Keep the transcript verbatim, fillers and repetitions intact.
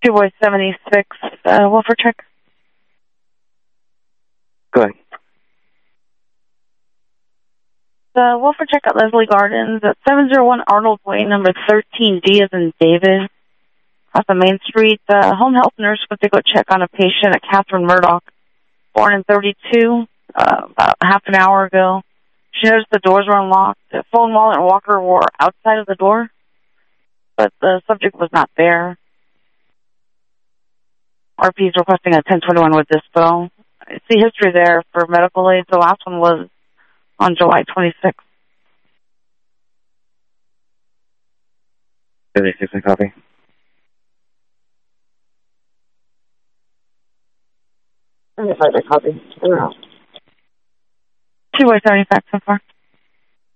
two boy seventy-six, uh, welfare check. Go ahead. The welfare check at Leslie Gardens at seven oh one Arnold Way, number thirteen D as in David, off of Main Street. The home health nurse went to go check on a patient, a Catherine Murdoch, born in thirty-two, uh, about half an hour ago. She noticed the doors were unlocked. The phone, wallet, and walker were outside of the door, but the subject was not there. R P is requesting a ten twenty-one with dispo. I see history there for medical aid. The last one was on July twenty-sixth. seventy-six and copy. seventy-five and copy. Two by seventy-five so far.